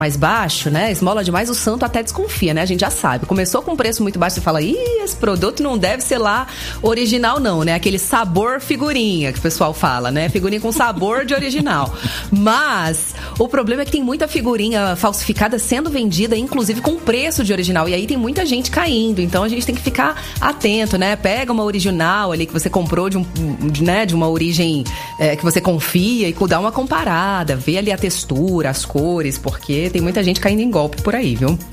mais baixo, né? Esmola demais, o santo até desconfia, né? A gente já sabe. Começou com um preço muito baixo, você fala, esse produto não deve ser lá original não, né? Aquele sabor figurinha que o pessoal fala, né? Figurinha com sabor de original. Mas o problema é que tem muita figurinha falsificada sendo vendida, inclusive com preço de original. E aí tem muita gente caindo. Então a gente tem que ficar atento, né? Pega uma original ali que você comprou de uma origem que você confia e dá uma comparada. Vê ali a textura, as cores, porque tem muita gente caindo em golpe por aí, viu?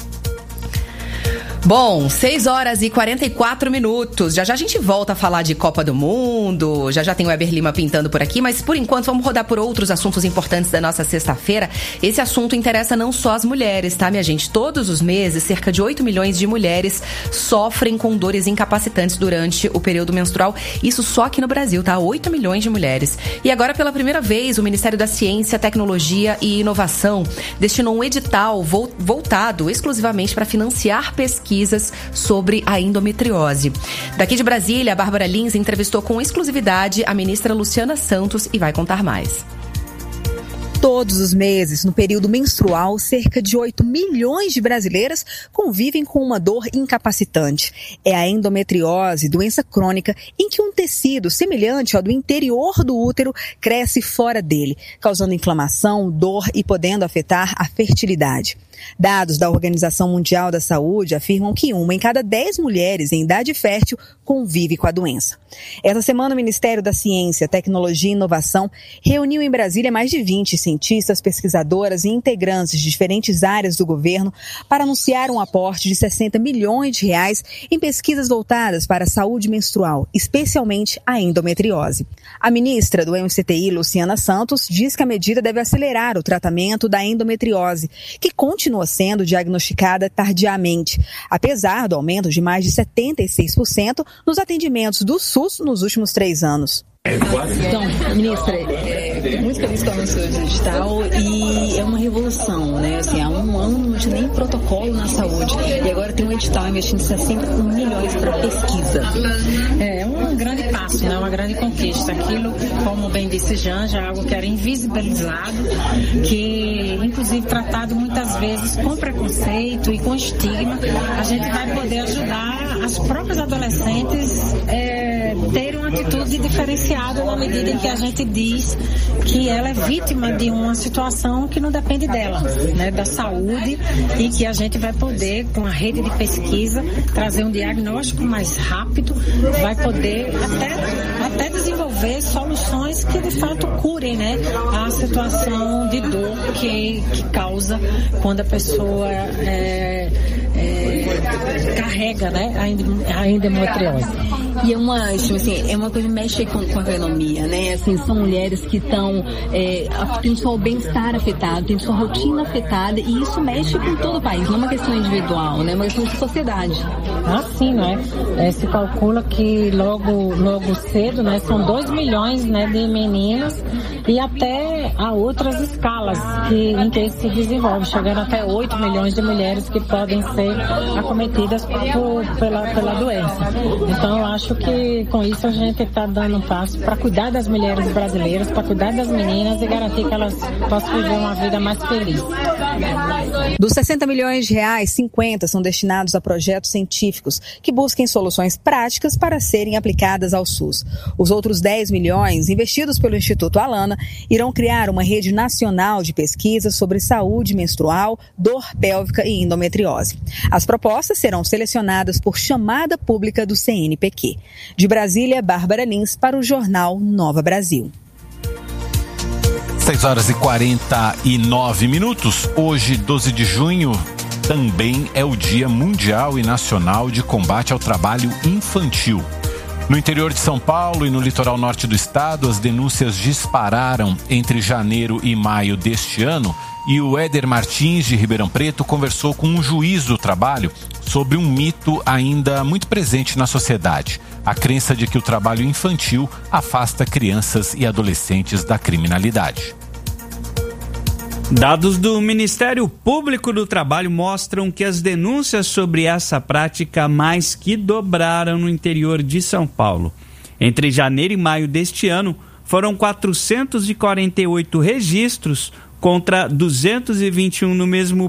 Bom, 6h44. Já a gente volta a falar de Copa do Mundo. Já tem o Weber Lima pintando por aqui. Mas, por enquanto, vamos rodar por outros assuntos importantes da nossa sexta-feira. Esse assunto interessa não só as mulheres, tá, minha gente? Todos os meses, cerca de 8 milhões de mulheres sofrem com dores incapacitantes durante o período menstrual. Isso só aqui no Brasil, tá? 8 milhões de mulheres. E agora, pela primeira vez, o Ministério da Ciência, Tecnologia e Inovação destinou um edital voltado exclusivamente para financiar pesquisas sobre a endometriose. Daqui de Brasília, a Bárbara Lins entrevistou com exclusividade a ministra Luciana Santos e vai contar mais. Todos os meses, no período menstrual, cerca de 8 milhões de brasileiras convivem com uma dor incapacitante. É a endometriose, doença crônica em que um tecido semelhante ao do interior do útero cresce fora dele, causando inflamação, dor e podendo afetar a fertilidade. Dados da Organização Mundial da Saúde afirmam que 1 em cada 10 mulheres em idade fértil convive com a doença. Essa semana, o Ministério da Ciência, Tecnologia e Inovação reuniu em Brasília mais de 20 cientistas, pesquisadoras e integrantes de diferentes áreas do governo para anunciar um aporte de 60 milhões de reais em pesquisas voltadas para a saúde menstrual, especialmente a endometriose. A ministra do MCTI, Luciana Santos, diz que a medida deve acelerar o tratamento da endometriose, que continua sendo diagnosticada tardiamente, apesar do aumento de mais de 76% nos atendimentos do SUS nos últimos 3 anos. Então, ministra, muito feliz com o anúncio digital e é uma revolução, né? Assim, há 1 ano não tinha nem protocolo na saúde e agora tem um edital investindo 60 milhões para pesquisa. É um grande passo, né? Uma grande conquista. Aquilo, como bem disse Janja, algo que era invisibilizado, que inclusive tratado muitas vezes com preconceito e com estigma. A gente vai poder ajudar as próprias adolescentes ter uma atitude diferenciada na medida em que a gente diz que ela é vítima de uma situação que não depende dela, né, da saúde, e que a gente vai poder, com a rede de pesquisa, trazer um diagnóstico mais rápido, vai poder até desenvolver soluções que de fato curem, né, a situação de dor que causa quando a pessoa carrega, né, a endometriose. E é uma coisa que mexe com a economia, né? Assim, são mulheres que têm só o bem-estar afetado, têm sua rotina afetada, e isso mexe com todo o país, não é uma questão individual, né? É uma questão de sociedade. Sim, né? Se calcula que logo cedo, né, são 2 milhões, né, de meninas, e até há outras escalas em que isso se desenvolve, chegando até 8 milhões de mulheres que podem ser acometidas pela doença. Então, eu acho que com isso a gente está dando um passo para cuidar das mulheres brasileiras, para cuidar das meninas e garantir que elas possam viver uma vida mais feliz. Dos 60 milhões de reais, 50 são destinados a projetos científicos que busquem soluções práticas para serem aplicadas ao SUS. Os outros 10 milhões, investidos pelo Instituto Alana, irão criar uma rede nacional de pesquisas sobre saúde menstrual, dor pélvica e endometriose. As propostas serão selecionadas por chamada pública do CNPq. De Brasília, Bárbara Lins para o Jornal Nova Brasil. 6h49. Hoje, 12 de junho, também é o Dia Mundial e Nacional de Combate ao Trabalho Infantil. No interior de São Paulo e no litoral norte do estado, as denúncias dispararam entre janeiro e maio deste ano, e o Éder Martins, de Ribeirão Preto, conversou com um juiz do trabalho sobre um mito ainda muito presente na sociedade: a crença de que o trabalho infantil afasta crianças e adolescentes da criminalidade. Dados do Ministério Público do Trabalho mostram que as denúncias sobre essa prática mais que dobraram no interior de São Paulo. Entre janeiro e maio deste ano, foram 448 registros, contra 221 no mesmo